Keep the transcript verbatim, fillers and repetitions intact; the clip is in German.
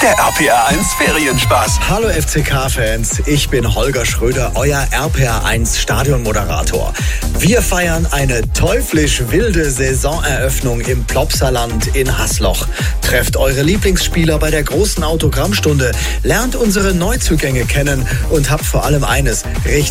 der R P R eins Ferienspaß. Hallo F C K-Fans, ich bin Holger Schröder, euer R P R eins Stadionmoderator. Wir feiern eine teuflisch wilde Saisoneröffnung im Plopsaland in Hasloch. Trefft eure Lieblingsspieler bei der großen Autogrammstunde, lernt unsere Neuzugänge kennen und habt vor allem eines, richtig